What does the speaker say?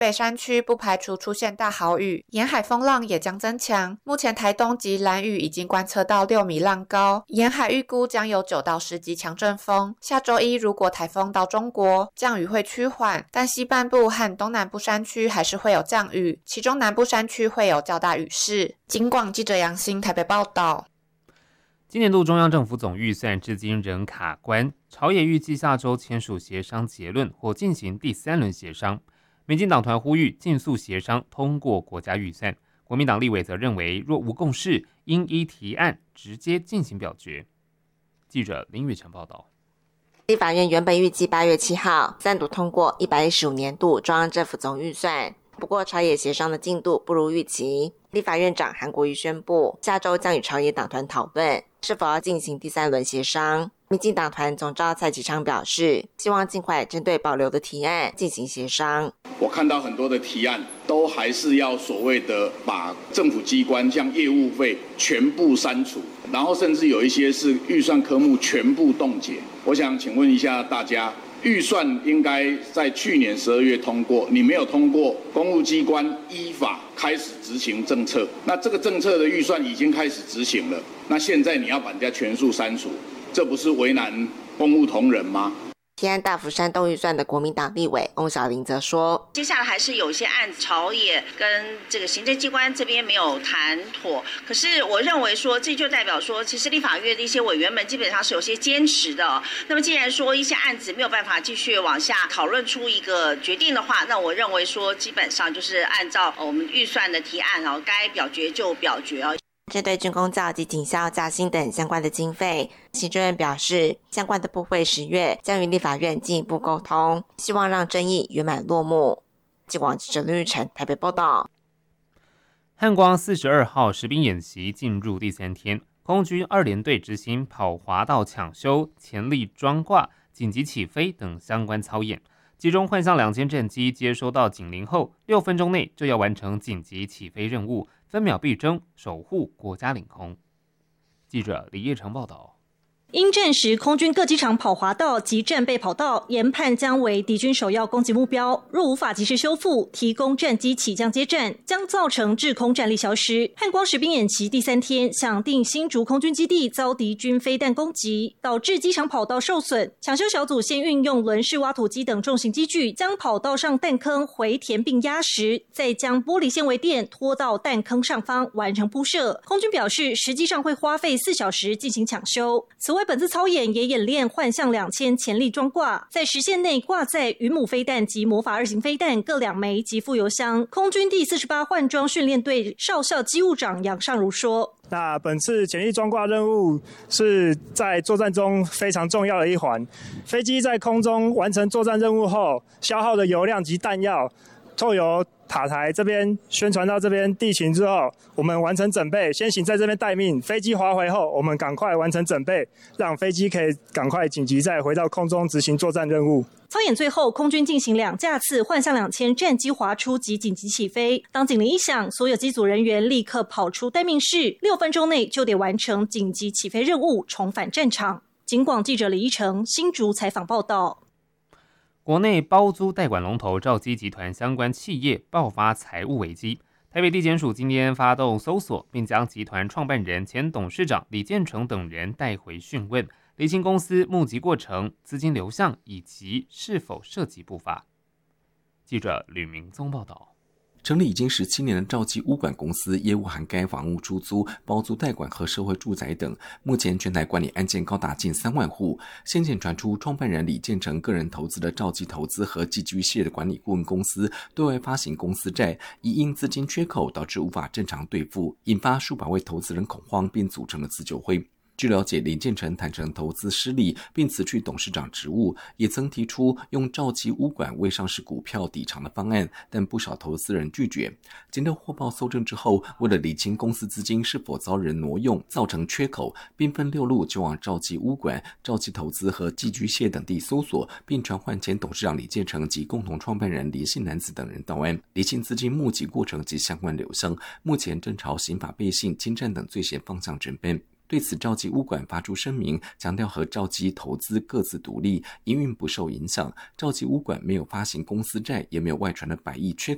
北山区不排除出现大豪雨，沿海风浪也将增强。目前台东及兰屿已经观测到6米浪高，沿海预估将有9到10级强阵风。下周一如果台风到中国，降雨会趋缓，但西半部和东南部山区还是会有降雨，其中南部山区会有较大雨势。警广记者杨欣台北报道。 今年度中央政府总预算至今仍卡关，朝野预计下周签署协商结论或进行第3轮协商。民进党团呼吁尽速协商通过国家预算，国民党立委则认为若无共识，应依提案直接进行表决。记者林宇成报道。 立法院原本预计8月7号3读通过115年度中央政府总预算，不过朝野协商的进度不如预期。立法院长韩国瑜宣布，下周将与朝野党团讨论是否要进行第3轮协商。民进党团总召蔡其昌表示，希望尽快针对保留的提案进行协商。 我看到很多的提案都还是要所谓的把政府机关像业务费全部删除，然后甚至有一些是预算科目全部冻结。我想请问一下大家，预算应该在去年12月通过，你没有通过，公务机关依法开始执行政策，那这个政策的预算已经开始执行了，那现在你要把人家全数删除，这不是为难公务同仁吗？ 提案大幅煽动预算的国民党立委翁小玲则说， 接下来还是有一些案子朝野跟这个行政机关这边没有谈妥，可是我认为说这就代表说其实立法院的一些委员们基本上是有些坚持的。那么既然说一些案子没有办法继续往下讨论出一个决定的话，那我认为说基本上就是按照我们预算的提案该表决就表决。 针对军公教及警校加薪等相关的经费，行政院表示，相关的部会10月将与立法院进一步沟通，希望让争议圆满落幕。记广记者林玉成台北报道。 汉光42号实兵演习进入第3天，空军2联队执行跑滑道抢修、潜力装挂、紧急起飞等相关操演，其中换向2间战机接收到警铃后，6分钟内就要完成紧急起飞任务，分秒必争，守护国家领空。记者李叶成报道。 因战时空军各机场跑滑道及战备跑道研判将为敌军首要攻击目标，若无法及时修复，提供战机起降接战，将造成制空战力消失。汉光实兵演习第3天，响定新竹空军基地遭敌军飞弹攻击，导致机场跑道受损。抢修小组先运用轮式挖土机等重型机具，将跑道上弹坑回填并压实，再将玻璃纤维垫拖到弹坑上方完成铺设。空军表示，实际上会花费4小时进行抢修。此外，本次操演也演练幻象2000潜力装挂，在实线内挂载云母飞弹及魔法2型飞弹各2枚及副油箱。空军第48换装训练队少校机务长杨尚如说， 那本次潜力装挂任务是在作战中非常重要的一环，飞机在空中完成作战任务后，消耗的油量及弹药透由塔台这边宣传到这边地勤之后，我们完成整备，先行在这边待命，飞机滑回后，我们赶快完成整备，让飞机可以赶快紧急再回到空中执行作战任务。 操演最后，空军进行2架次幻象2000战机滑出及紧急起飞。当警铃一响，所有机组人员立刻跑出待命室，6分钟内就得完成紧急起飞任务，重返战场。警广记者李依成新竹采访报道。 国内包租代管龙头兆基集团相关企业爆发财务危机，台北地检署今天发动搜索，并将集团创办人、前董事长李建成等人带回讯问，厘清公司募集过程、资金流向以及是否涉及不法。记者吕明宗报道。 成立已经17年的兆基物管公司，业务涵盖房屋出租、包租代管和社会住宅等。目前全台管理案件高达近3万户。先前传出创办人李建成个人投资的兆基投资和寄居蟹的管理顾问公司对外发行公司债，因资金缺口导致无法正常兑付，引发数百位投资人恐慌，并组成了自救会。据了解，李建成坦承投资失利，并辞去董事长职务，也曾提出用兆基物管未上市股票抵偿的方案，但不少投资人拒绝。经过获报搜证之后，为了厘清公司资金是否遭人挪用，造成缺口，兵分6路就往兆基物管、兆基投资和寄居蟹等地搜索，并传唤前董事长李建成及共同创办人李姓男子等人到案，厘清资金募集过程及相关流向。目前正朝刑法背信、侵占等罪嫌方向准备。对此，兆基物管发出声明，强调和兆基投资各自独立，营运不受影响。兆基物管没有发行公司债，也没有外传的100亿缺